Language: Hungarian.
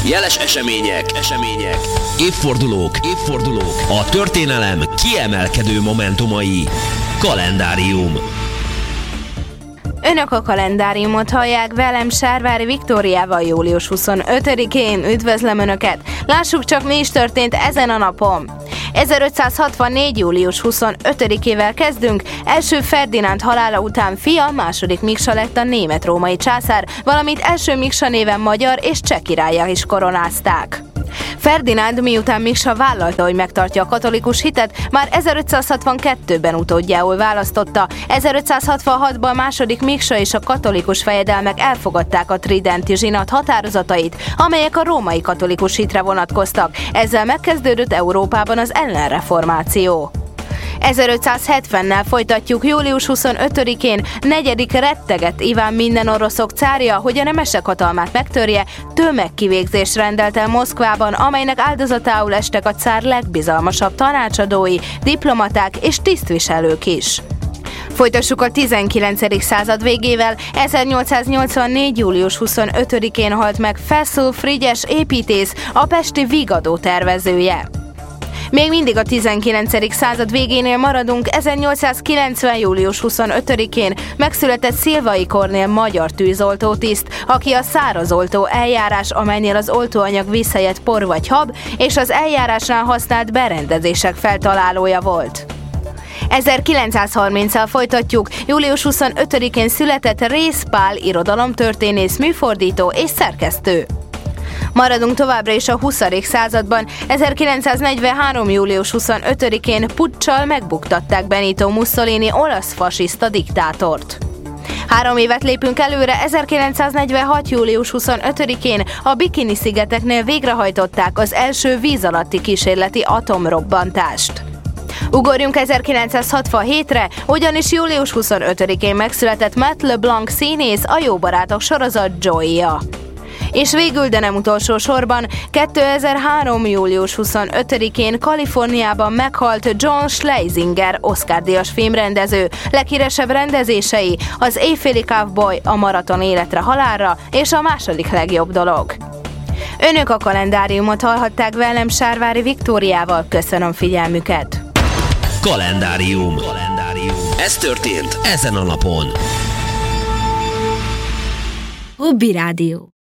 Jeles események, évfordulók, a történelem kiemelkedő momentumai. Kalendárium. Önök a kalendáriumot hallják, velem Sárvári Viktóriával július 25-én. Üdvözlöm Önöket! Lássuk csak, mi is történt ezen a napon. 1564. július 25-ével kezdünk. Első Ferdinánd halála után fia, második Miksa lett a német-római császár, valamint első Miksa néven magyar és cseh királlyá is koronázták. Ferdinánd miután Miksa vállalta, hogy megtartja a katolikus hitet, már 1562-ben utódjául választotta. 1566-ban második Miksa és a katolikus fejedelmek elfogadták a tridenti zsinat határozatait, amelyek a római katolikus hitre vonatkoztak. Ezzel megkezdődött Európában az ellenreformáció. 1570-nel folytatjuk. Július 25-én negyedik rettegett Iván minden oroszok cárja, hogy a nemesek hatalmát megtörje, tömegkivégzést rendelt el Moszkvában, amelynek áldozatául estek a cár legbizalmasabb tanácsadói, diplomaták és tisztviselők is. Folytassuk a 19. század végével. 1884. július 25-én halt meg Feszül Frigyes építész, a pesti Vigadó tervezője. Még mindig a 19. század végénél maradunk. 1890. július 25-én megszületett Szilvai Kornél magyar tűzoltótiszt, aki a szárazoltó eljárás, amelynél az oltóanyag visszajött por vagy hab, és az eljárásnál használt berendezések feltalálója volt. 1930-al folytatjuk. Július 25-én született Rész Pál irodalomtörténész, műfordító és szerkesztő. Maradunk továbbra is a 20. században. 1943. július 25-én puccsal megbuktatták Benito Mussolini olasz fasiszta diktátort. 3 évet lépünk előre. 1946. július 25-én a Bikini-szigeteknél végrehajtották az első víz alatti kísérleti atomrobbantást. Ugorjunk 1967-re, ugyanis július 25-én megszületett Matt LeBlanc színész, a Jó barátok sorozat Joey-ja. És végül, de nem utolsó sorban, 2003. július 25-én Kaliforniában meghalt John Schlesinger, Oscar-díjas filmrendező. Leghíresebb rendezései az Éjféli Cowboy, a Maraton életre halálra és a Második legjobb dolog. Önök a kalendáriumot hallhatták, velem Sárvári Viktóriával. Köszönöm figyelmüket! Kalendárium. Ez történt ezen a napon. Hobby Rádió.